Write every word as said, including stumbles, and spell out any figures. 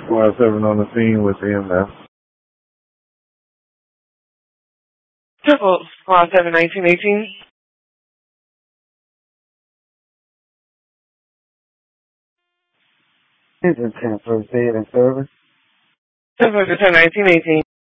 five seven on the scene with E M S. Triple squad seven nineteen eighteen. Engine ten first aid and service. Triple ten nineteen eighteen.